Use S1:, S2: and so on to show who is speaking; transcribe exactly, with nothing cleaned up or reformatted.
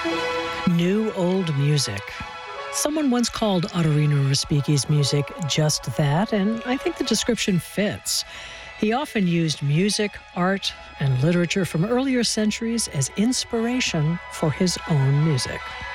S1: New old music. Someone once called Arorino Respighi's music just that, and I think the description fits. He often used music, art, and literature from earlier centuries as inspiration for his own music.